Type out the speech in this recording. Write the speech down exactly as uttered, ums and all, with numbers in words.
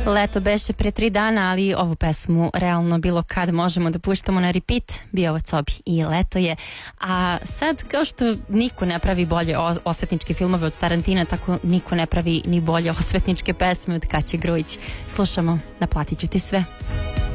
Leto beše pre tri dana, ali ovu pesmu realno bilo kad možemo da puštamo na repeat, bio ovo Cobi i leto je. A sad, kao što niko ne pravi bolje osvetničke filmove od Tarantina, tako niko ne pravi ni bolje osvetničke pesme od Kaće Grujić. Slušamo Naplatit ću ti sve.